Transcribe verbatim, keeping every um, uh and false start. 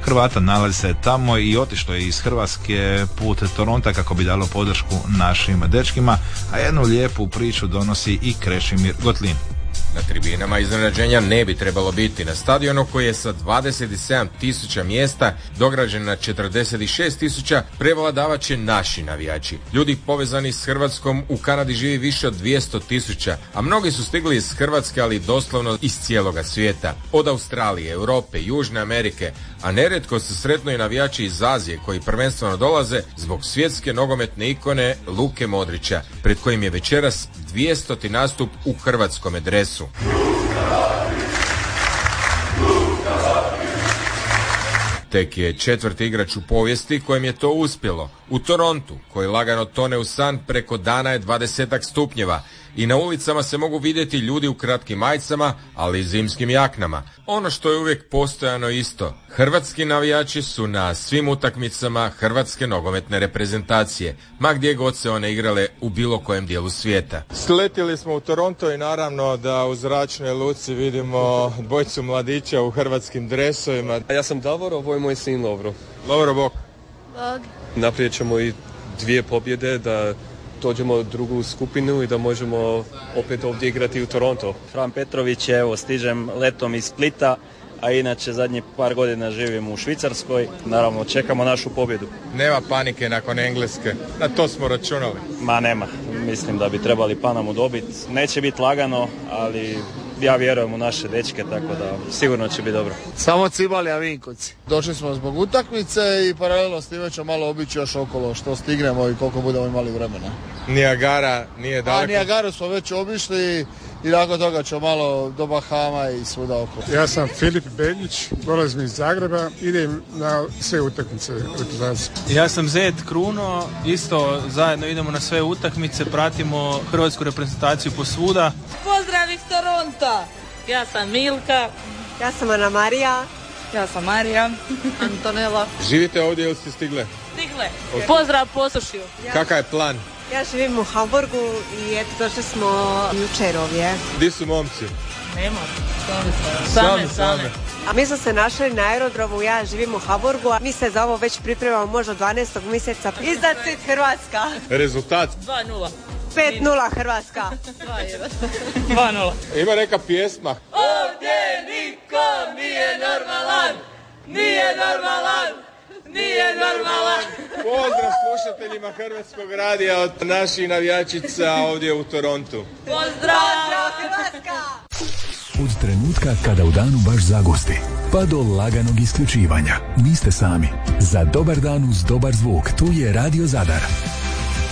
Hrvata nalazi se tamo i otišlo je iz Hrvatske put Toronta kako bi dalo podršku našim dečkima, a jednu lijepu priču donosi i Krešimir Gotlin. Na tribinama iznenađenja ne bi trebalo biti. Na stadionu koji je sa dvadeset sedam tisuća mjesta dograđen na četrdeset šest tisuća prevladavat će naši navijači. Ljudi povezani s Hrvatskom u Kanadi živi više od dvjesto tisuća, a mnogi su stigli iz Hrvatske, ali doslovno iz cijeloga svijeta. Od Australije, Europe, Južne Amerike, a nerijetko se sretnu i navijači iz Azije koji prvenstveno dolaze zbog svjetske nogometne ikone Luke Modrića, pred kojim je večeras dvijestoti nastup u hrvatskome dresu. Tek je četvrti igrač u povijesti kojem je to uspjelo. U Torontu, koji lagano tone u san, preko dana je dvadesetak stupnjeva i na ulicama se mogu vidjeti ljudi u kratkim majicama, ali i zimskim jaknama. Ono što je uvijek postojano isto, hrvatski navijači su na svim utakmicama hrvatske nogometne reprezentacije, ma gdje god se one igrale u bilo kojem dijelu svijeta. Sletili smo u Toronto i naravno da u zračnoj luci vidimo dvojicu mladića u hrvatskim dresovima. Ja sam Davor, ovo je moj sin Lovro. Lovro, bok. Bog. Naprijed ćemo i dvije pobjede da dođemo u drugu skupinu i da možemo opet ovdje igrati u Toronto. Fran Petrović, evo, stižem letom iz Splita, a inače zadnjih par godina živim u Švicarskoj. Naravno, čekamo našu pobjedu. Nema panike nakon Engleske, na to smo računali. Ma nema, mislim da bi trebali Panamu dobiti. Neće biti lagano, ali ja vjerujem u naše dečke, tako da sigurno će biti dobro. Samo Cibali, a Vinkovci. Došli smo zbog utakmice i paralelno s time ćemo malo obići još okolo što stignemo i koliko budemo imali vremena. Nijagara nije daleko. A Nijagaru smo već obišli i nakon toga ćemo malo do Bahama i svuda okolo. Ja sam Filip Beljić, dolazim iz Zagreba, idem na sve utakmice reprezentacije. Ja sam Zet Kruno, isto zajedno idemo na sve utakmice, pratimo hrvatsku reprezentaciju posvuda. Pozdrav iz Toronta! Ja sam Milka. Ja sam Ana Marija. Ja sam Marija. Antonela. Živite ovdje ili ste stigle? Stigle. Pozdrav Posušju. Kakav je plan? Ja živim u Hamburgu i eto došli smo jučer ovdje. Di su momci? Nema, same, same, same. A mi smo se našli na aerodromu, ja živim u Hamburgu, a mi se za ovo već pripremamo možda dvanaestog mjeseca. Izdacit Hrvatska. Rezultat? dva nula. pet nula Hrvatska. dva nula. Ima neka pjesma. Ovdje niko nije normalan, nije normalan. Nije normalan. Pozdrav slušateljima Hrvatskog radija od naših navijačica ovdje u Torontu. Pozdrav Hrvatska! Od trenutka kada u danu baš zagusti, pa do laganog isključivanja. Niste sami. Za dobar dan uz dobar zvuk, tu je Radio Zadar.